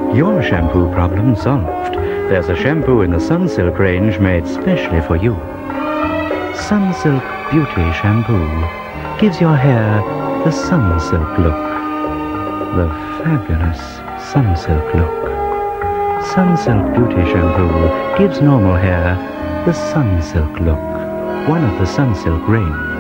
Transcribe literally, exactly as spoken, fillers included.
Your shampoo problem solved. There's a shampoo in the Sunsilk range made specially for you. Sunsilk Beauty Shampoo gives your hair the Sunsilk look. The fabulous Sunsilk look. Sunsilk Beauty Shampoo gives normal hair the Sunsilk look. One of the Sunsilk range.